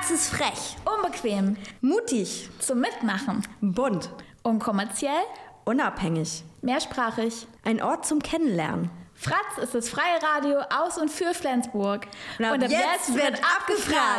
Fratz ist frech, Unbequem, mutig, zum Mitmachen, bunt, unkommerziell, unabhängig. mehrsprachig. Ein Ort zum Kennenlernen. Fratz ist das freie Radio aus und für Flensburg. Und ab jetzt wird abgefragt.